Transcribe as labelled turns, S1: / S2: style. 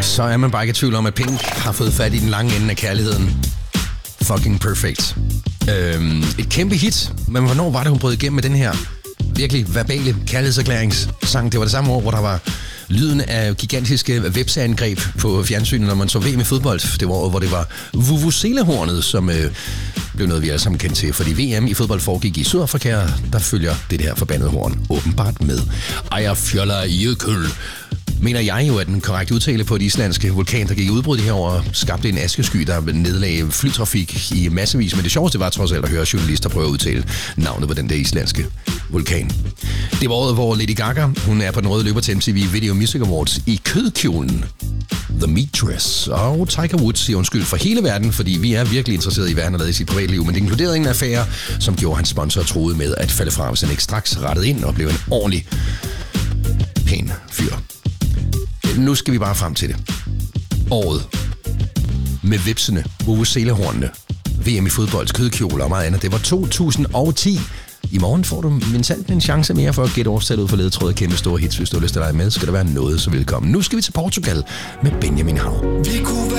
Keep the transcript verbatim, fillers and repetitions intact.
S1: så er man bare ikke i tvivl om, at Pink har fået fat i den lange ende af kærligheden. Fucking perfect. Øhm, et kæmpe hit, men hvornår var det, hun brød igennem med den her virkelig verbale kærlighedserklæringssang? Det var det samme år, hvor der var lyden af gigantiske webseangreb på fjernsynet, når man så V M i fodbold. Det var året, hvor det var Vuvuzelahornet, som øh, blev noget, vi alle sammen kendte til. Fordi V M i fodbold foregik i Sydafrika, der følger det her forbandede horn åbenbart med. Eyjafjallajökull mener jeg jo, at den korrekte udtale på et islandske vulkan, der gik i udbrud det her år, skabte en askesky, der nedlagde flytrafik i massevis. Men det sjoveste var trods alt at høre journalister prøve at udtale navnet på den der islandske vulkan. Det var året, hvor Lady Gaga, hun er på den røde løber til M T V Video Music Awards i kødkjolen The Meat Dress. Og Tiger Woods siger undskyld for hele verden, fordi vi er virkelig interesseret i, hvad han har lavet i sit privatliv. Men det inkluderede en affære, som gjorde hans sponsor troede med at falde fra, hvis han ikke straks rettede ind og blev en ordentlig pæn fyr. Nu skal vi bare frem til det. Året med vipsene, vuvuzelahornene, V M i fodbold, kødkjoler og meget andet. Det var to tusind og ti. I morgen får du mindsalt en chance mere for at gætte årstallet ud for ledetråd af kæmpe store hits. Hvis du har lyst til at lege med, skal der være noget så velkommen. Nu skal vi til Portugal med Benjamin Hav.
S2: Vi kunne